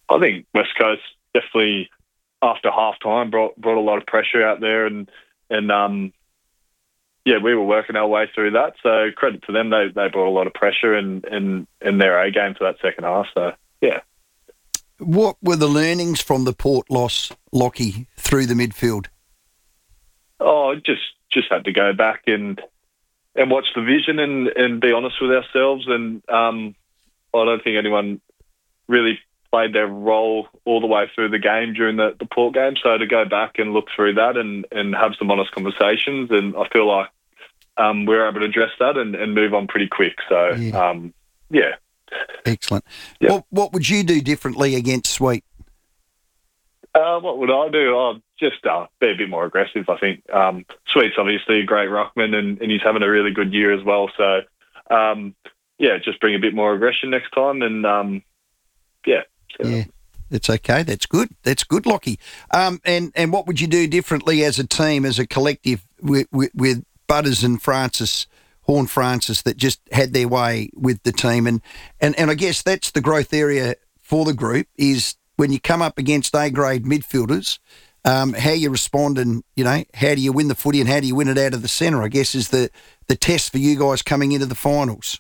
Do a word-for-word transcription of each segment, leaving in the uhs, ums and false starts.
I think West Coast definitely after half time brought brought a lot of pressure out there, and and um yeah, we were working our way through that. So credit to them, they they brought a lot of pressure and and and their A game for that second half. So yeah. What were the learnings from the Port loss, Lockie, through the midfield? Oh, just just had to go back and and watch the vision and, and be honest with ourselves. And um, I don't think anyone really played their role all the way through the game during the, the Port game. So to go back and look through that and, and have some honest conversations, and I feel like um, we were able to address that and, and move on pretty quick. So, yeah. Um, yeah. Excellent. Yep. What, what would you do differently against Sweet? Uh, what would I do? I'd just uh, be a bit more aggressive, I think. Um, Sweet's obviously a great ruckman, and, and he's having a really good year as well. So, um, yeah, just bring a bit more aggression next time, and, um, yeah. So. Yeah, that's okay. That's good. That's good, Lockie. Um, and, and what would you do differently as a team, as a collective, with, with, with Butters and Francis, Horn Francis, that just had their way with the team? And, and, and I guess that's the growth area for the group, is when you come up against A-grade midfielders, um, how you respond and, you know, how do you win the footy and how do you win it out of the centre, I guess, is the, the test for you guys coming into the finals.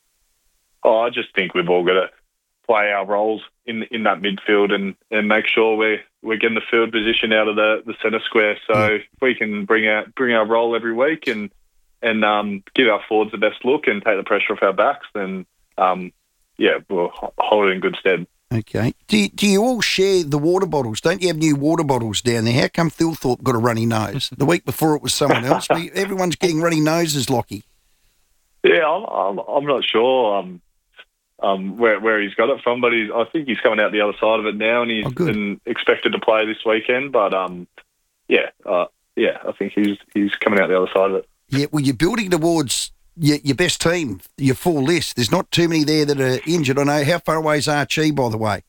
Oh, I just think we've all got to play our roles in in that midfield and, and make sure we're, we're getting the field position out of the, the centre square. So yeah. if we can bring out, bring our role every week and, and um, give our forwards the best look and take the pressure off our backs, then, um, yeah, we'll hold it in good stead. Okay. Do you, do you all share the water bottles? Don't you have new water bottles down there? How come Thilthorpe got a runny nose? The week before it was someone else. Everyone's getting runny noses, Lockie. Yeah, I'm I'm, I'm not sure um, um, where where he's got it from, but he's, I think he's coming out the other side of it now, and he's oh, been expected to play this weekend. But um, yeah, uh, yeah, I think he's he's coming out the other side of it. Yeah, well, you're building towards your, your best team, your full list. There's not too many there that are injured. I know. How far away is Archie, by the way?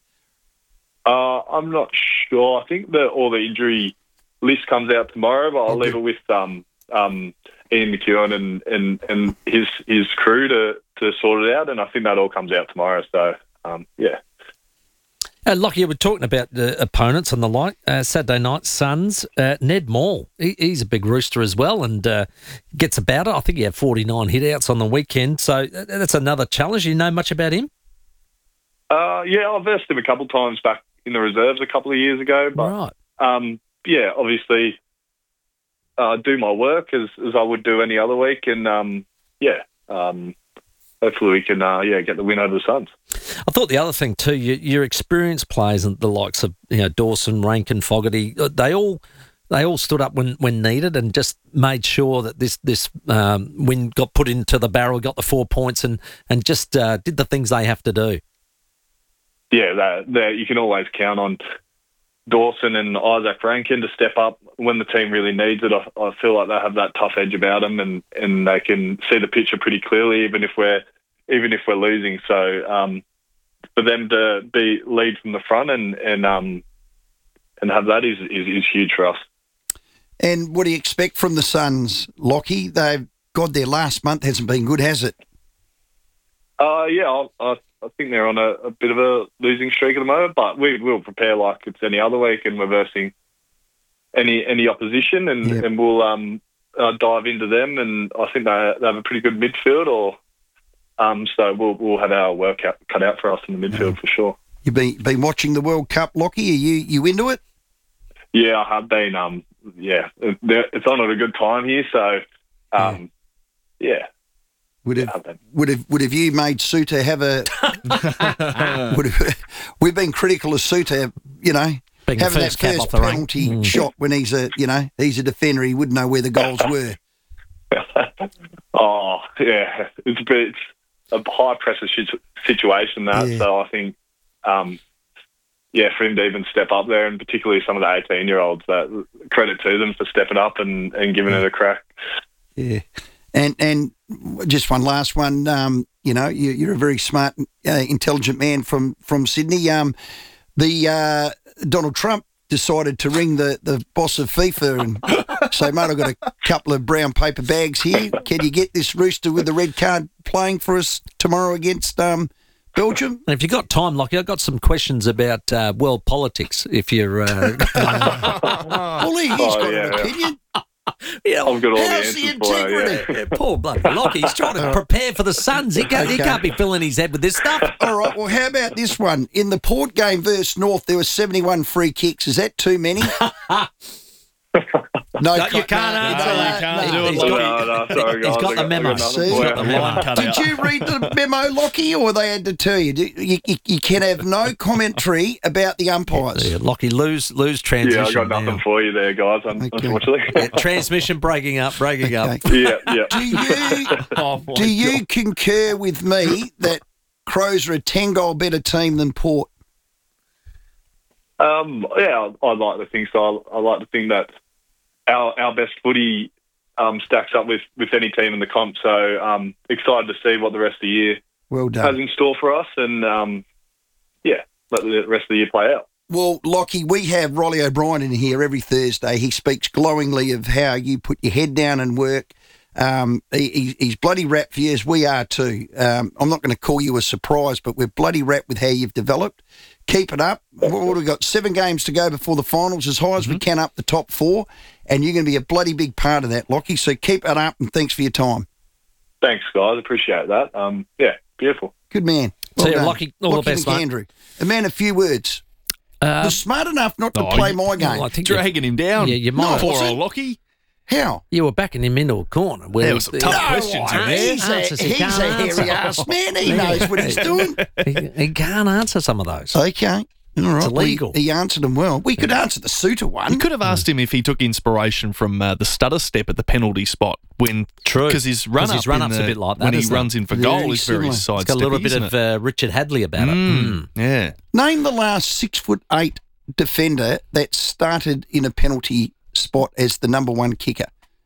Uh, I'm not sure. I think that all the injury list comes out tomorrow, but I'll okay. leave it with um, um, Ian McEwen and, and, and his his crew to, to sort it out, and I think that all comes out tomorrow. So, um, yeah. Uh, Lockie, we're talking about the opponents and the like. Uh, Saturday night, Suns. Uh, Ned Maul, he, he's a big rooster as well and uh, gets about it. I think he had forty-nine hit-outs on the weekend, so that's another challenge. You know much about him? Uh, yeah, I've versed him a couple of times back in the reserves a couple of years ago. But, right. um, yeah, obviously uh, do my work as, as I would do any other week, and, um, yeah, um hopefully we can, uh, yeah, get the win over the Suns. I thought the other thing too, your, your experienced players and the likes of you know Dawson, Rankin, Fogarty, they all they all stood up when, when needed and just made sure that this this um, win got put into the barrel, got the four points, and and just uh, did the things they have to do. Yeah, that, that you can always count on Dawson and Isaac Rankin to step up when the team really needs it. I, I feel like they have that tough edge about them, and, and they can see the picture pretty clearly, even if we're even if we're losing. So um, for them to be lead from the front and and um, and have that is, is is huge for us. And what do you expect from the Suns, Lockie? They've God, their last month hasn't been good, has it? Uh, yeah, I, I, I think they're on a, a bit of a losing streak at the moment, but we will prepare like it's any other week and we're versing any any opposition, and, yep. and we'll um, uh, dive into them. And I think they, they have a pretty good midfield, or um, so we'll we'll have our work out, cut out for us in the midfield yeah. for sure. You've been been watching the World Cup, Lockie. Are you you into it? Yeah, I have been. Um, yeah, it's on at a good time here, so um, yeah. yeah. Would have, yeah, would have would have you made Suter have a? would have, we've been critical of Suter, you know, Being having first that first penalty mm. shot when he's a, you know, he's a defender. He wouldn't know where the goals were. oh yeah, it's a bit it's a high pressure situation that. Yeah. So I think, um, yeah, for him to even step up there, and particularly some of the eighteen year olds, that credit to them for stepping up and, and giving yeah. it a crack. Yeah. And and just one last one, um, you know, you, you're a very smart, uh, intelligent man from, from Sydney. Um, the uh, Donald Trump decided to ring the, the boss of FIFA and say, mate, I've got a couple of brown paper bags here. Can you get this rooster with the red card playing for us tomorrow against um, Belgium? And if you've got time, Lockie, I've got some questions about uh, world politics. If you're, uh, Well, he, he's Oh, got yeah, an yeah. opinion. yeah, I've got all the How's the answers for you. integrity? Yeah. yeah, poor bloody Lockie, he's trying to prepare for the Suns. He can't, he Okay. can't be filling his head with this stuff. All right, well, how about this one? In the Port game versus North, there were seventy-one free kicks. Is that too many? No, No, you co- can't no, answer no, that. no, He's no. got- He's got- No, no, sorry, He's guys. got I the got- I memo. got nothing See? for He's you. got the line cut Did out. you read the memo, Lockie, or they had to tell you? Do- You, you, you can have no commentary about the umpires. Yeah, Lockie, lose lose transition. Yeah, I got nothing now. for you there, guys, un- Okay. unfortunately. Yeah, transmission breaking up, breaking up. Okay. yeah, yeah. Do you Oh, my do you God. concur with me that Crows are a ten goal better team than Port? Um, yeah, I, I like to think so. I, I like to think that our our best footy um, stacks up with, with any team in the comp. So um, excited to see what the rest of the year Well has done. in store for us, and um, yeah, let the rest of the year play out. Well, Lockie, we have Rolly O'Brien in here every Thursday. He speaks glowingly of how you put your head down and work. Um, he, he- he's bloody wrapped for you, as we are too. Um, I'm not going to call you a surprise, but we're bloody wrapped with how you've developed. Keep it up. What what have we got? Seven games to go before the finals, as high as we can up the top four, and you're going to be a bloody big part of that, Lockie. So keep it up, and thanks for your time. Thanks, guys. Appreciate that. Um, yeah, beautiful. Good man. So, yeah, done. Lockie, all the Lockie best, mate. McAndrew. A man of few words. Uh, Was smart enough not to oh, play you- my game. well, I think you, Dragging him down. Yeah, you might. Poor Was old it? Lockie. How? you were backing him into a corner. Where There was some tough he, questions in Oh, there. He's a, Answers he he's can't a answer. hairy-ass man. He knows what he's doing. he, he can't answer some of those. Okay. All right. It's illegal. He, he answered them well. We could answer the suitor You one. could have asked him if he took inspiration from uh, the stutter step at the penalty spot when True. because his run 'Cause up his run-up's a bit like that, when he isn't it? runs in for Very goal is similar. very It's got a sidestep, little bit isn't of it? uh, Richard Hadley about it. Mm, Mm. yeah. Name the last six foot eight defender that started in a penalty spot as the number one kicker.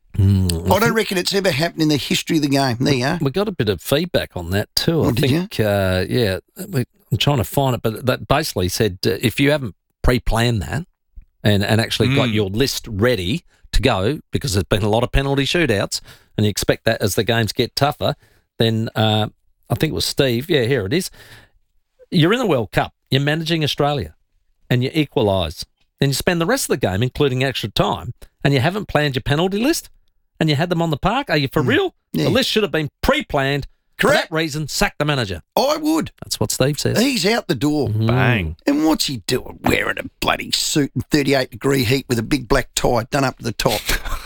Mm. I don't reckon it's ever happened in the history of the game. There you are. We got a bit of feedback on that too. I Oh, did you? think, uh, yeah, we, I'm trying to find it, but that basically said uh, if you haven't pre-planned that and, and actually got Mm. your list ready to go, because there's been a lot of penalty shootouts, and you expect that as the games get tougher, then uh, I think it was Steve. Yeah, here it is. You're in the World Cup. You're managing Australia, and you equalise. Then you spend the rest of the game, including extra time, and you haven't planned your penalty list, and you had them on the park. Are you for real? Yeah. The list should have been pre-planned. Correct. For that reason, sack the manager. I would. That's what Steve says. He's out the door. Bang. And what's he doing? Wearing a bloody suit in thirty-eight degree heat with a big black tie done up to the top.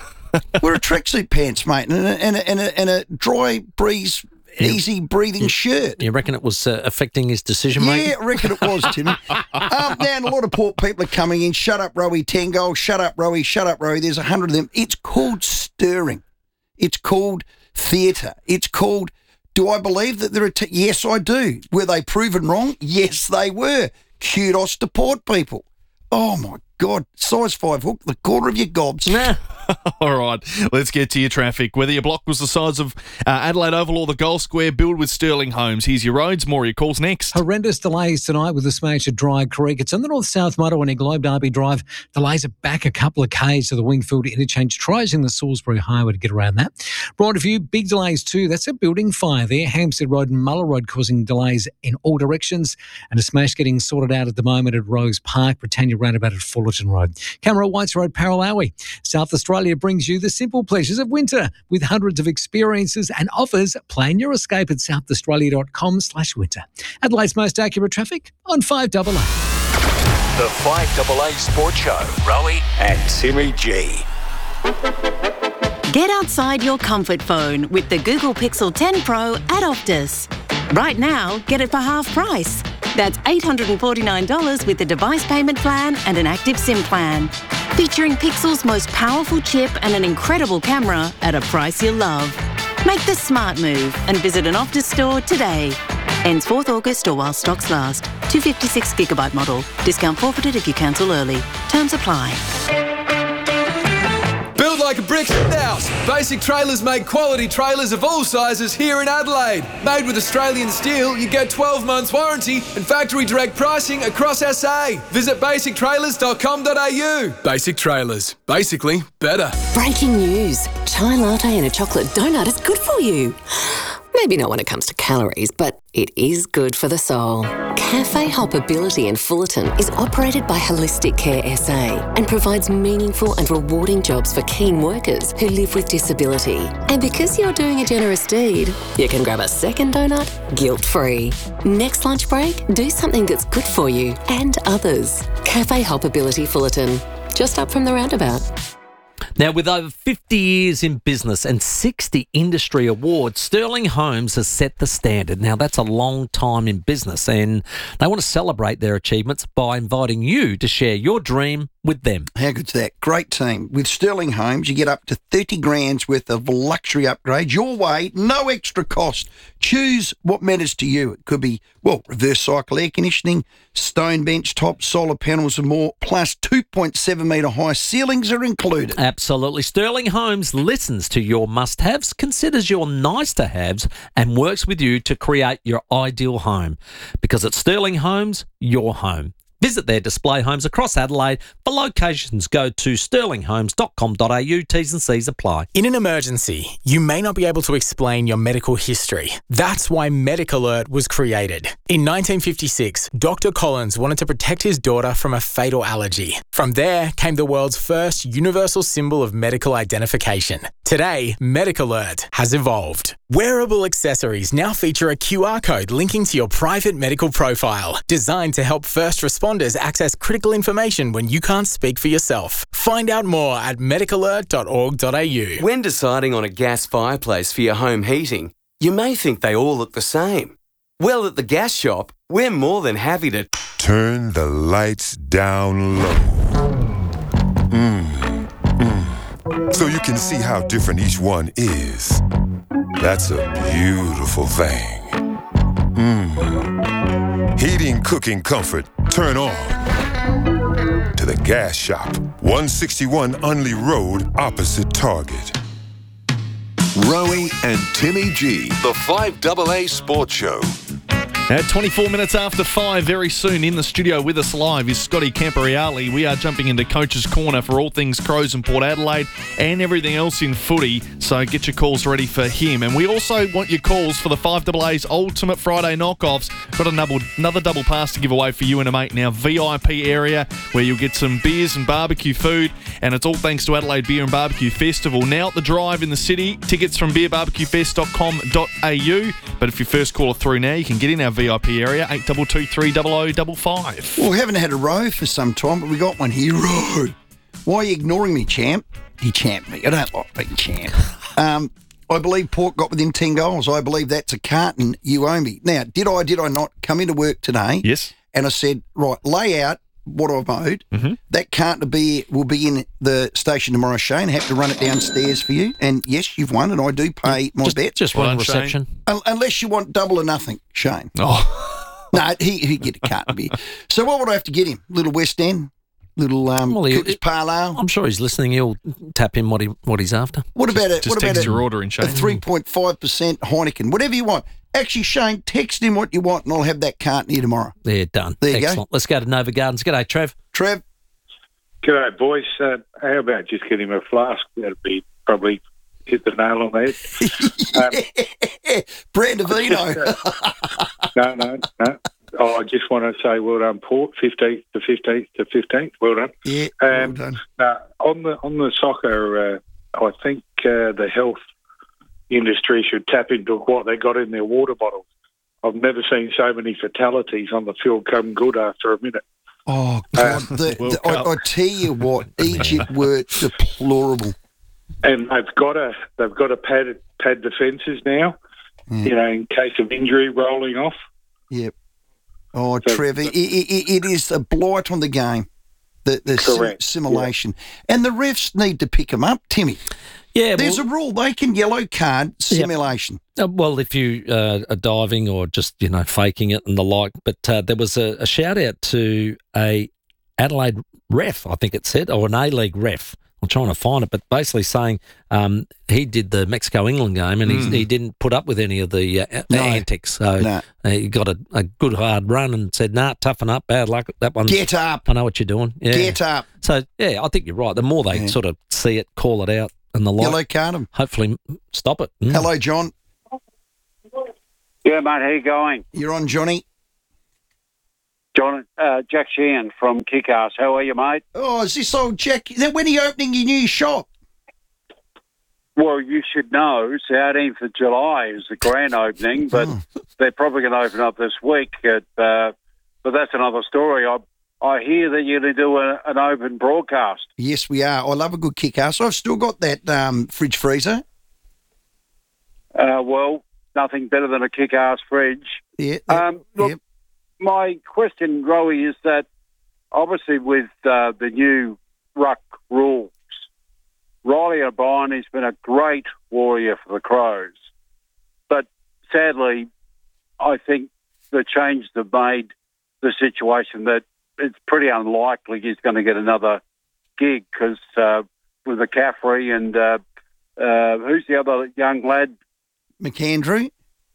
Wear a tracksuit pants, mate, and a, and a, and a, and a dry breeze, easy breathing shirt. You reckon it was uh, affecting his decision making? Yeah, I reckon it was, Timmy. um, now, and a lot of poor people are coming in. Shut up, Rowie, ten goals. Shut up, Rowie. Shut up, Rowie. There's a hundred of them. It's called stirring. It's called theatre. It's called, do I believe that there are... T- yes, I do. Were they proven wrong? Yes, they were. Kudos to Port people. Oh, my God. Size five hook, the corner of your gobs. Nah. All right, let's get to your traffic. Whether your block was the size of uh, Adelaide Oval or the Gold Square, build with Sterling Homes. Here's your roads. More of your calls next. Horrendous delays tonight with the smash at Dry Creek. It's on the north-south motorway near Globe Derby Drive. Delays are back a couple of k's to the Wingfield interchange. Try using the Salisbury Highway to get around that. Bright View, big delays too. That's a building fire there. Hampstead Road and Muller Road causing delays in all directions. And a smash getting sorted out at the moment at Rose Park, Britannia Roundabout at Fullerton Road. Camera Whites Road, Paralawi. South Australia brings you the simple pleasures of winter with hundreds of experiences and offers. Plan your escape at southaustralia.com slash winter. Adelaide's most accurate traffic on five A A. The five A A Sports Show. Rowie and Timmy G. Get outside your comfort phone with the Google Pixel ten Pro at Optus. Right now, get it for half price. That's eight hundred forty-nine dollars with the device payment plan and an active SIM plan. Featuring Pixel's most powerful chip and an incredible camera at a price you'll love. Make the smart move and visit an Optus store today. Ends fourth August or while stocks last. two fifty-six gigabyte model. Discount forfeited if you cancel early. Terms apply. Build like a brick house. Basic Trailers make quality trailers of all sizes here in Adelaide. Made with Australian steel, you get twelve months warranty and factory direct pricing across S A. Visit basic trailers dot com dot a u. Basic Trailers. Basically better. Breaking news. Chai latte and a chocolate donut is good for you. Maybe not when it comes to calories, but it is good for the soul. Cafe Hoppability in Fullerton is operated by Holistic Care S A and provides meaningful and rewarding jobs for keen workers who live with disability. And because you're doing a generous deed, you can grab a second donut guilt-free. Next lunch break, do something that's good for you and others. Cafe Hoppability Fullerton, just up from the roundabout. Now, with over fifty years in business and sixty industry awards, Sterling Homes has set the standard. Now, that's a long time in business, and they want to celebrate their achievements by inviting you to share your dream with them. How good's that? Great team. With Sterling Homes, you get up to thirty grand's worth of luxury upgrades your way, no extra cost. Choose what matters to you. It could be, well, reverse cycle air conditioning, stone bench tops, solar panels and more, plus two point seven metre high ceilings are included. Absolutely. Sterling Homes listens to your must-haves, considers your nice-to-haves, and works with you to create your ideal home. Because at Sterling Homes, your home. Visit their display homes across Adelaide. For locations, go to sterling homes dot com dot a u. T's and C's apply. In an emergency, you may not be able to explain your medical history. That's why Medic Alert was created. In nineteen fifty-six, Doctor Collins wanted to protect his daughter from a fatal allergy. From there came the world's first universal symbol of medical identification. Today, Medic Alert has evolved. Wearable accessories now feature a Q R code linking to your private medical profile, designed to help first responders access critical information when you can't speak for yourself. Find out more at medic alert dot org dot a u. When deciding on a gas fireplace for your home heating, you may think they all look the same. Well, at the gas shop, we're more than happy to turn the lights down low. Mm, mm. So you can see how different each one is. That's a beautiful thing. Mm. Heating, cooking comfort, turn on to the gas shop. one sixty-one Unley Road, opposite Target. Rowie and Timmy G, the five double A Sports Show. At twenty-four minutes after five, very soon in the studio with us live is Scotty Camporeale. We are jumping into Coach's Corner for all things Crows and Port Adelaide and everything else in footy, so get your calls ready for him. And we also want your calls for the five double A's Ultimate Friday Knockoffs. Got a double, another double pass to give away for you and a mate in our V I P area where you'll get some beers and barbecue food, and it's all thanks to Adelaide Beer and Barbecue Festival. Now at the Drive in the city, tickets from beer barbecue fest dot com dot a u. But if you first call through now, you can get in our V I P area, eight two two three zero zero five five. Well, we haven't had a row for some time, but we got one here. Row. Why are you ignoring me, champ? He champed me. I don't like being champ. Um, I believe Port got within ten goals. I believe that's a carton you owe me. Now, did I, did I not come into work today? Yes. And I said, right, lay out what I've owed. Mm-hmm. That carton of beer will be in the station tomorrow, Shane. I have to run it downstairs for you. And yes, you've won, and I do pay my just, bet. Just one reception. Un- unless you want double or nothing, Shane. Oh. No, he, he'd get a carton of beer. So what would I have to get him? Little West End? Little um, well, Cooper's Parlour? I'm sure he's listening. He'll tap in what he what he's after. What just, about a, just what text about your a, order in, Shane. a three point five percent Heineken? Whatever you want. Actually, Shane, text him what you want and I'll have that carton here tomorrow. There, done. There you Excellent. go. Let's go to Nova Gardens. G'day, Trev. Trev. G'day, boys. Uh, how about just getting him a flask? That'd be probably hit the nail on the head. Um, Brandavino. no, no, no. Oh, I just want to say well done, Port, fifteenth to fifteenth to fifteenth. Well done. Yeah, um, well done. Now, on the on the soccer, uh, I think uh, the health industry should tap into what they got in their water bottles. I've never seen so many fatalities on the field come good after a minute. Oh, God. the, the, I, I tell you what, Egypt were deplorable. And they've got to they've got to pad pad the fences now, yeah. You know, in case of injury rolling off. Yep. Oh, so, Trevor, it, it, it is a blight on the game, the, the sim- simulation. Yeah. And the refs need to pick them up, Timmy. Yeah, There's well, a rule. They can yellow card simulation. Yeah. Uh, well, if you uh, are diving or just, you know, faking it and the like. But uh, there was a, a shout-out to a Adelaide ref, I think it said, or an A-League ref. I'm trying to find it, but basically saying um, he did the Mexico-England game and mm. he, he didn't put up with any of the uh, no. antics. So no. uh, he got a, a good hard run and said, nah, toughen up, bad luck. That one. Get up. I know what you're doing. Yeah. Get up. So, yeah, I think you're right. The more they yeah. sort of see it, call it out and the like. Yellow card them. Hopefully stop it. Mm. Hello, John. Yeah, mate, how you going? You're on, Johnny. John, uh, Jack Sheehan from Kick-Ass. How are you, mate? Oh, is this old Jack? When are you opening your new shop? Well, you should know, seventeenth of July is the grand opening, but oh. they're probably going to open up this week. At, uh, but that's another story. I I hear that you're going to do a, an open broadcast. Yes, we are. I love a good Kick-Ass. I've still got that um, fridge freezer. Uh, well, nothing better than a Kick-Ass fridge. Yeah. Um, look, yep. my question, Rowie, is that obviously with uh, the new ruck rules, Riley O'Brien has been a great warrior for the Crows. But sadly, I think the changes have made the situation that it's pretty unlikely he's going to get another gig because uh, with McCaffrey and uh, uh, who's the other young lad? McAndrew.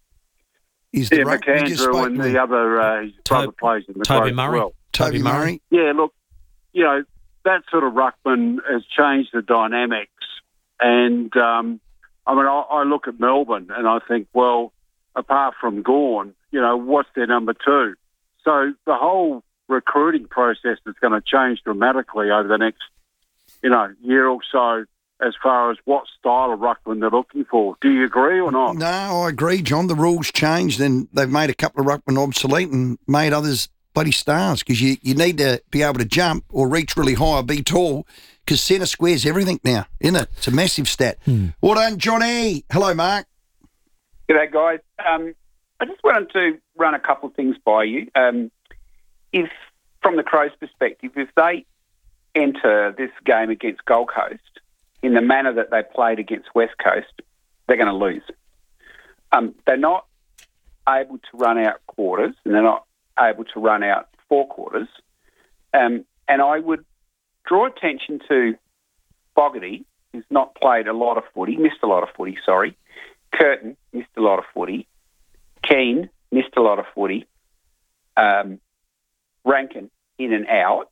Is the yeah, ruck, McAndrew and the other uh, his brother plays in the Toby Crows Murray. as well. Toby Murray. Yeah, look, you know, that sort of ruckman has changed the dynamics. And, um, I mean, I, I look at Melbourne and I think, well, apart from Gawn, you know, what's their number two? So the whole recruiting process is going to change dramatically over the next, you know, year or so as far as what style of ruckman they're looking for. Do you agree or not? No, I agree, John. The rules changed and they've made a couple of ruckmen obsolete and made others bloody stars because you, you need to be able to jump or reach really high or be tall because centre square's everything now, isn't it? It's a massive stat. Hmm. Well done, Johnny. Hello, Mark. G'day, guys. Um, I just wanted to run a couple of things by you. Um, if, from the Crows' perspective, if they enter this game against Gold Coast in the manner that they played against West Coast, they're going to lose. Um, they're not able to run out quarters and they're not able to run out four quarters. Um, and I would draw attention to Fogarty, who's not played a lot of footy, missed a lot of footy, sorry. Curtin missed a lot of footy. Keane missed a lot of footy. Um, Rankin in and out.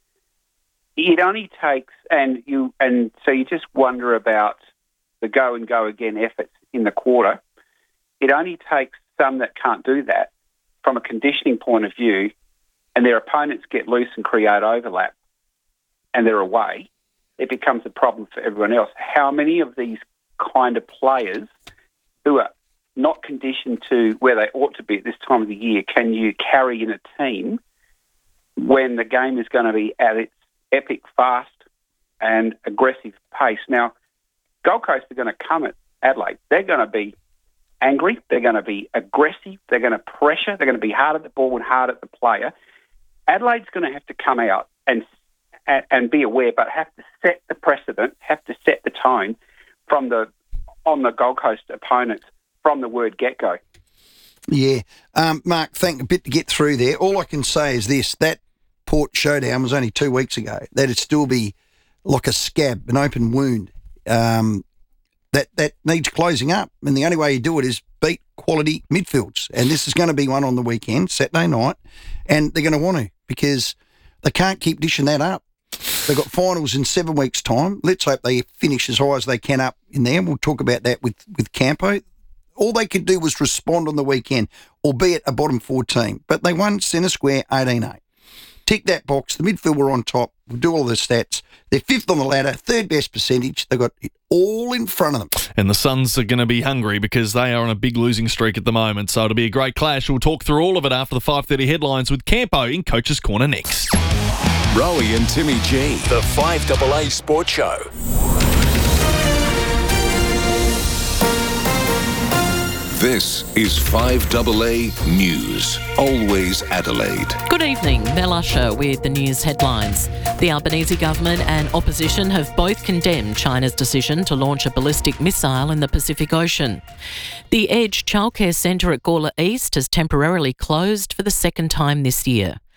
It only takes, and you, and so you just wonder about the go and go again efforts in the quarter. It only takes some that can't do that from a conditioning point of view, and their opponents get loose and create overlap, and they're away. It becomes a problem for everyone else. How many of these kind of players who are not conditioned to where they ought to be at this time of the year can you carry in a team when the game is going to be at its epic, fast and aggressive pace? Now, Gold Coast are going to come at Adelaide. They're going to be angry. They're going to be aggressive. They're going to pressure. They're going to be hard at the ball and hard at the player. Adelaide's going to have to come out and and, and be aware, but have to set the precedent, have to set the tone from the on the Gold Coast opponents from the word get-go. Yeah. Um, Mark, thank a bit to get through there. All I can say is this, that Port showdown was only two weeks ago. That'd still be like a scab, an open wound. Um, that, that needs closing up. And the only way you do it is beat quality midfields. And this is going to be one on the weekend, Saturday night. And they're going to want to because they can't keep dishing that up. They've got finals in seven weeks' time. Let's hope they finish as high as they can up in there. We'll talk about that with, with Campo. All they could do was respond on the weekend, albeit a bottom four team. But they won centre square eighteen eight. Tick that box. The midfield were on top. We'll do all the stats. They're fifth on the ladder, third best percentage. They've got it all in front of them. And the Suns are going to be hungry because they are on a big losing streak at the moment. So it'll be a great clash. We'll talk through all of it after the five thirty headlines with Campo in Coach's Corner next. Rowie and Timmy G, the five A A Sports Show. This is five A A News. Always Adelaide. Good evening, Mel Usher with the news headlines. The Albanese government and opposition have both condemned China's decision to launch a ballistic missile in the Pacific Ocean. The Edge Childcare Centre at Gawler East has temporarily closed for the second time this year.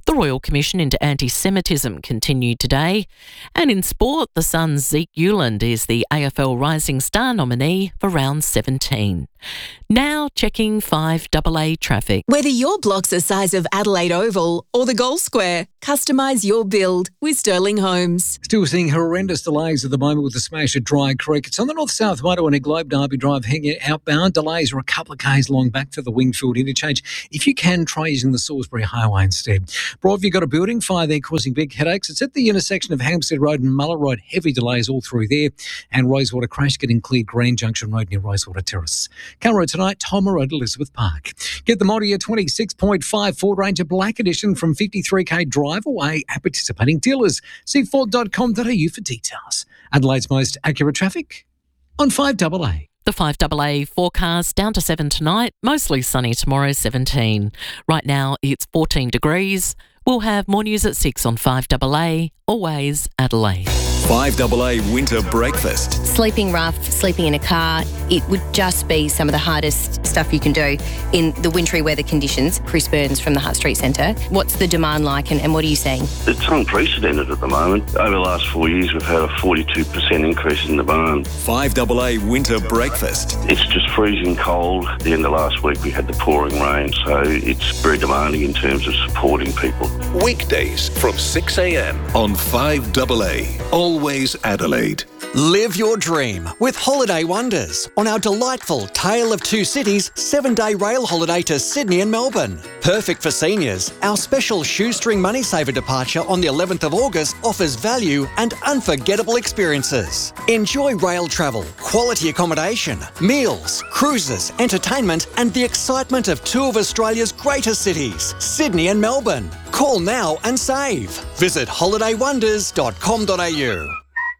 The Royal Commission into Anti-Semitism continued today. And in sport, the Sun's Zeke Uland is the A F L Rising Star nominee for round seventeen. Now checking five A A traffic. Whether your block's the size of Adelaide Oval or the Gold Square, customise your build with Sterling Homes. Still seeing horrendous delays at the moment with the smash at Dry Creek. It's on the north-south motorway and Globe Derby Drive hanging outbound. Delays are a couple of k's long back to the Wingfield interchange. If you can, try using the Salisbury Highway instead. Broadview got a building fire there causing big headaches. It's at the intersection of Hampstead Road and Muller Road. Heavy delays all through there. And Rosewater crash getting cleared Grand Junction Road near Rosewater Terrace. Cal Road tonight, Tom Road, Elizabeth Park. Get the model year twenty-six point five Ford Ranger Black Edition from fifty-three k drive away at participating dealers. See ford dot com dot a u for details. Adelaide's most accurate traffic on five A A. The five A A forecast down to seven tonight, mostly sunny tomorrow, seventeen. Right now it's fourteen degrees. We'll have more news at six on five A A, always Adelaide. five A A Winter Breakfast. Sleeping rough, sleeping in a car, it would just be some of the hardest stuff you can do in the wintry weather conditions. Chris Burns from the Hutt Street Centre. What's the demand like and, and what are you seeing? It's unprecedented at the moment. Over the last four years, we've had a forty-two percent increase in demand. five A A Winter Breakfast. It's just freezing cold. At the end of last week, we had the pouring rain, so it's very demanding in terms of supporting people. Weekdays from six a m on five A A. Always Adelaide. Live your dream with Holiday Wonders on our delightful Tale of Two Cities seven-day rail holiday to Sydney and Melbourne. Perfect for seniors, our special shoestring money saver departure on the eleventh of August offers value and unforgettable experiences. Enjoy rail travel, quality accommodation, meals, cruises, entertainment and the excitement of two of Australia's greatest cities, Sydney and Melbourne. Call now and save. Visit holiday wonders dot com dot a u.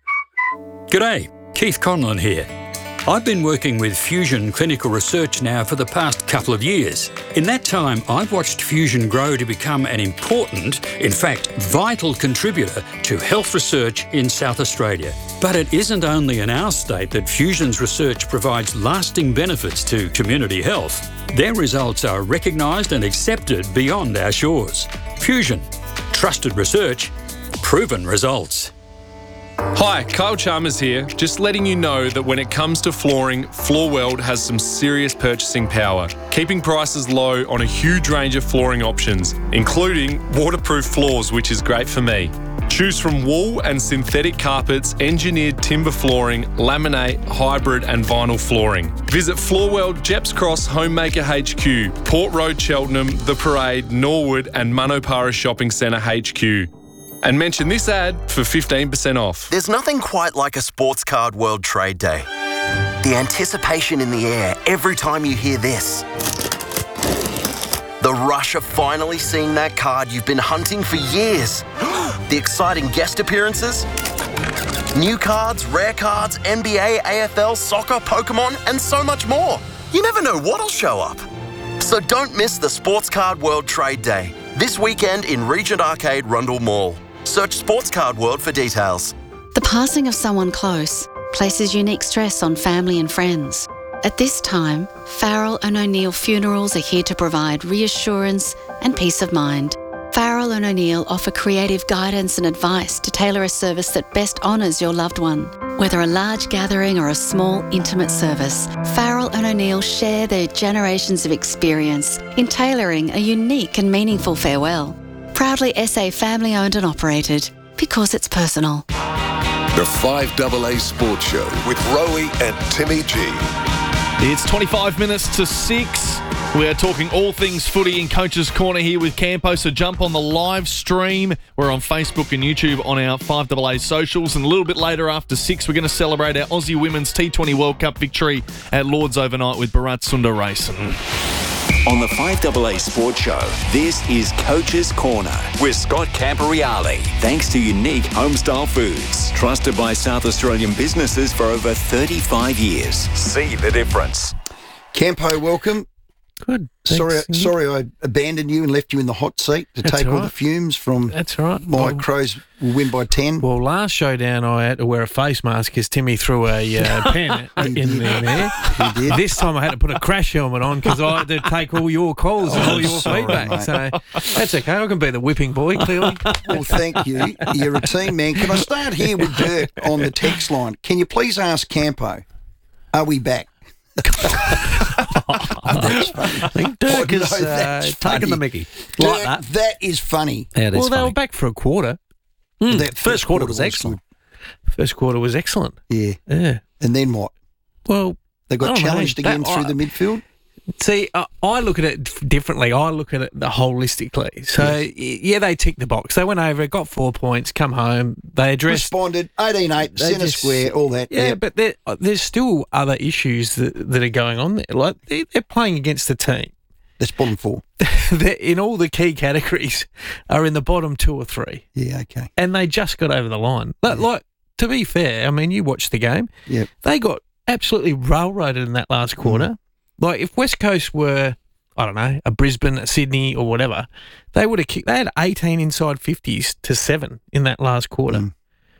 G'day, Keith Conlon here. I've been working with Fusion Clinical Research now for the past couple of years. In that time, I've watched Fusion grow to become an important, in fact, vital contributor to health research in South Australia. But it isn't only in our state that Fusion's research provides lasting benefits to community health. Their results are recognised and accepted beyond our shores. Fusion. Trusted research. Proven results. Hi, Kyle Chalmers here. Just letting you know that when it comes to flooring, Floorweld has some serious purchasing power, keeping prices low on a huge range of flooring options, including waterproof floors, which is great for me. Choose from wool and synthetic carpets, engineered timber flooring, laminate, hybrid and vinyl flooring. Visit Floorweld, Jeps Cross, Homemaker H Q, Port Road, Cheltenham, The Parade, Norwood and Manopara Shopping Centre H Q. And mention this ad for fifteen percent off. There's nothing quite like a Sports Card World Trade Day. The anticipation in the air every time you hear this. The rush of finally seeing that card you've been hunting for years. The exciting guest appearances. New cards, rare cards, N B A, A F L, soccer, Pokemon, and so much more. You never know what'll show up. So don't miss the Sports Card World Trade Day. This weekend in Regent Arcade, Rundle Mall. Search Sports Card World for details. The passing of someone close places unique stress on family and friends. At this time, Farrell and O'Neill Funerals are here to provide reassurance and peace of mind. Farrell and O'Neill offer creative guidance and advice to tailor a service that best honours your loved one. Whether a large gathering or a small, intimate service, Farrell and O'Neill share their generations of experience in tailoring a unique and meaningful farewell. Proudly S A family owned and operated, because it's personal. The five A A Sports Show with Rowie and Timmy G. It's twenty-five minutes to six. We are talking all things footy in Coach's Corner here with Campo, so jump on the live stream. We're on Facebook and YouTube on our five A A socials, and a little bit later after six, we're going to celebrate our Aussie Women's T twenty World Cup victory at Lords overnight with Bharat Sundaresan. On the five A A Sports Show, this is Coach's Corner with Scott Camporeale. Thanks to Unique Homestyle Foods, trusted by South Australian businesses for over thirty-five years. See the difference. Campo, welcome. Good. Sorry, Thanks. sorry, I abandoned you and left you in the hot seat to That's take all all right. the fumes from. That's all right. My Well- Crows will win by ten. Well, last showdown I had to wear a face mask because Timmy threw a uh, pen in, in there. He did. This time I had to put a crash helmet on because I had to take all your calls and Oh, all your sorry, feedback. mate. So that's okay. I can be the whipping boy, clearly. Well, thank you. You're a team man. Can I start here with Dirk on the text line? Can you please ask Campo, are we back? That's funny. I think Dirk Oh, is no, uh, that's taking funny. the mickey. Dirk, Like that. that is funny. Yeah, it is Well, they funny. were back for a quarter. Mm, That first quarter was excellent. First quarter was excellent. Yeah. Yeah. And then what? Well, They I got don't know. challenged again That- through I- the midfield? See, uh, I look at it d- differently. I look at it holistically. So, y yeah, they ticked the box. They went over, got four points, come home. They addressed. Responded, eighteen eight, They centre just- square, all that. Yeah, Yeah. but there, uh, there's still other issues that, that are going on there. Like, they, they're playing against a team That's bottom four. that, in all the key categories, are in the bottom two or three. Yeah, okay. And they just got over the line. Like, like to be fair, I mean, you watched the game. Yeah. They got absolutely railroaded in that last quarter. Like, if West Coast were, I don't know, a Brisbane, a Sydney, or whatever, they would have kicked. They had eighteen inside fifties to seven in that last quarter.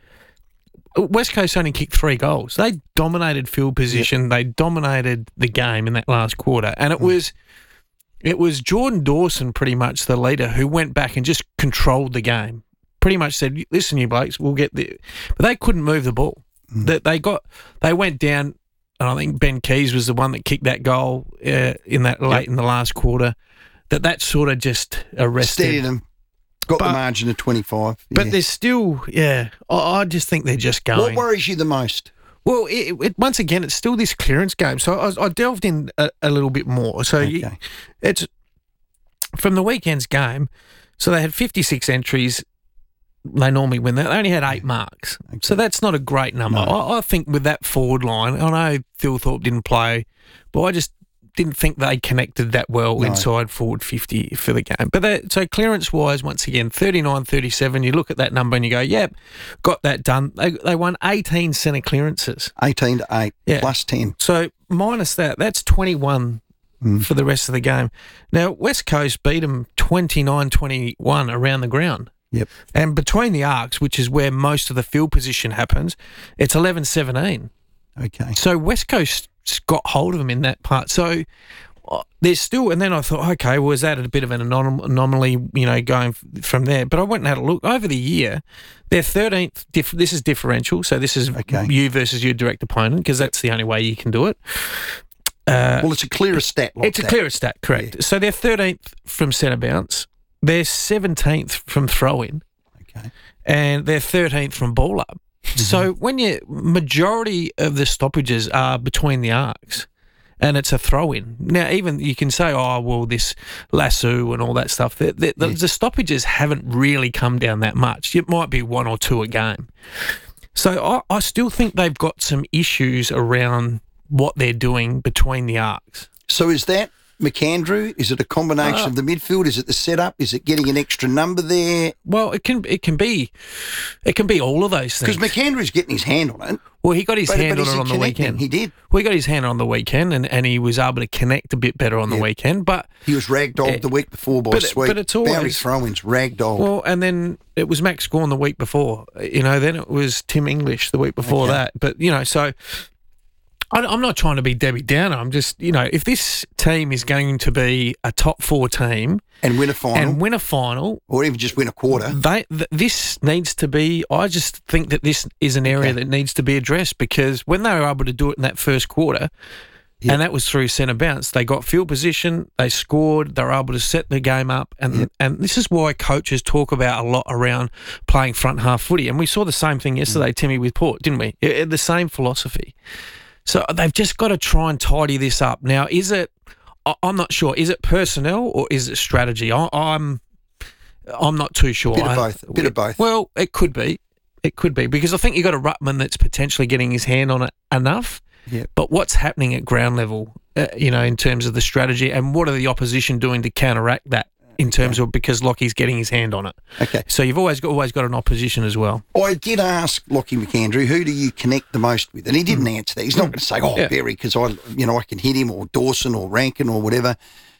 West Coast only kicked three goals. They dominated field position. They dominated the game in that last quarter, and it was, it was Jordan Dawson, pretty much the leader, who went back and just controlled the game. Pretty much said, "Listen, you blokes, we'll get the," but they couldn't move the ball. That they got, they went down. And I think Ben Keys was the one that kicked that goal uh, in that late Yep. in the last quarter. That that sort of just arrested Steadied them. Got But- the margin of twenty-five. But yeah. there's still, yeah, I, I just think they're just going. What worries you the most? Well, it, it, once again, it's still this clearance game. So I, I delved in a, a little bit more. So you, Okay. it's from the weekend's game. So they had fifty-six entries. They normally win that. They only had eight marks. So that's not a great number. No. I, I think with that forward line, I know Thilthorpe didn't play, but I just didn't think they connected that well No. inside forward fifty for the game. But that, so clearance-wise, once again, thirty-nine thirty-seven, you look at that number and you go, yep, got that done. They, they won eighteen centre clearances. eighteen to eight, Yeah. plus ten. So minus that, that's twenty-one Mm. for the rest of the game. Now, West Coast beat them twenty-nine twenty-one around the ground. Yep. And between the arcs, which is where most of the field position happens, it's eleven seventeen. Okay. So West Coast got hold of them in that part. So uh, there's still, and then I thought, okay, well, is that a bit of an anom- anomaly, you know, going f- from there? But I went and had a look. Over the year, they're thirteenth, diff- this is differential, so this is Okay. you versus your direct opponent, because that's the only way you can do it. Uh, Well, it's a clearer stat like it's a that. clearer stat, correct. So they're thirteenth from centre bounce, they're seventeenth from throw-in, Okay. and they're thirteenth from ball up. So when you majority of the stoppages are between the arcs, and it's a throw-in. Now, even you can say, oh, well, this lasso and all that stuff. The, the, the, the stoppages haven't really come down that much. It might be one or two a game. So I, I still think they've got some issues around what they're doing between the arcs. So is that McAndrew? Is it a combination Uh, of the midfield? Is it the setup? Is it getting an extra number there? Well, it can it can be it can be all of those things. Because McAndrew's getting his hand on it. Well, he got his But- hand but on is it he on the connecting? weekend. He did. Well, he got his hand on the weekend, and, and he was able to connect a bit better on the Yeah. weekend. But He was ragdolled Eh, the week before by but- Sweet. but it's Boundary always- throw-ins, ragdolled. well, and then it was Max Gorn the week before. You know, then it was Tim English the week before Okay. that. But you know, so I, I'm not trying to be Debbie Downer. I'm just, you know, if this team is going to be a top four team and win a final. and win a final, or even just win a quarter. They th- this needs to be. I just think that this is an area that needs to be addressed, because when they were able to do it in that first quarter, Yep. and that was through centre bounce, they got field position, they scored, they were able to set the game up, and Yep. and this is why coaches talk about a lot around playing front half footy, and we saw the same thing yesterday, Timmy, with Port, didn't we? It, it- the same philosophy. So they've just got to try and tidy this up. Now, is it? I- I'm not sure. Is it personnel or is it strategy? I, I'm I'm not too sure. Bit of I- both. Bit of both. Well, it could be. It could be, because I think you've got a Ruttman that's potentially getting his hand on it enough. Yeah. But what's happening at ground level, uh, you know, in terms of the strategy, and what are the opposition doing to counteract that in terms of, because Lockie's getting his hand on it. Okay. So you've always got, always got an opposition as well. I did ask Lockie McAndrew, who do you connect the most with? And he didn't answer that. He's not going to say, oh, Yeah. Berry, because I, you know, I can hit him, or Dawson or Rankin or whatever.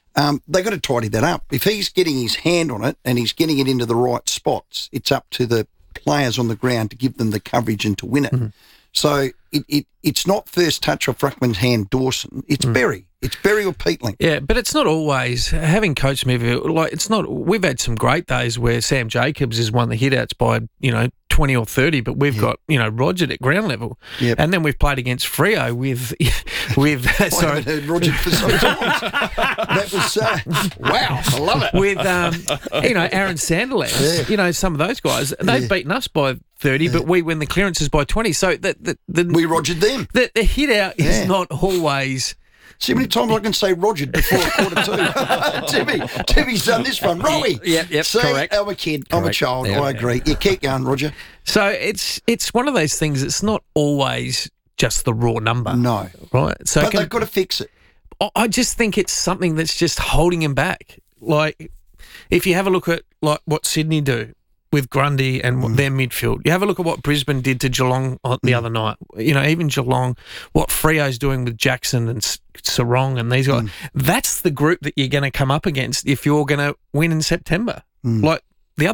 Um, they got to tidy that up. If he's getting his hand on it and he's getting it into the right spots, it's up to the players on the ground to give them the coverage and to win it. Mm-hmm. So it, it it's not first touch off Ruckman's hand Dawson. It's Mm. Berry. It's Berry or Peatling. Yeah, but it's not always having Coach Smith. Like it's not. We've had some great days where Sam Jacobs has won the hitouts by you know twenty or thirty, but we've Yeah. got you know Roger at ground level, Yep. and then we've played against Freo with with I sorry haven't heard Roger for some time. That was uh, wow. I love it. with um, you know Aaron Sandilands. Yeah. You know some of those guys. They've Yeah. beaten us by thirty, but we win the clearances by twenty. So that the, the, we Rogered them. The, the hit out is Yeah. not always. See how many times I can say Rogered before quarter two. Timmy, Timmy's done this one. Rowie. Yep, yep, See, correct. I'm a kid. I'm a Correct. child. Yeah, I yeah. agree. You keep going, Roger. So it's it's one of those things. It's not always just the raw number. No. Right. So But can- they've got to fix it. I- I just think it's something that's just holding him back. Like, if you have a look at like what Sydney do with Grundy and what their midfield, you have a look at what Brisbane did to Geelong on the other night. You know, even Geelong, what Freo's doing with Jackson and S- Sarong and these guys. That's the group that you're going to come up against if you're going to win in September. Like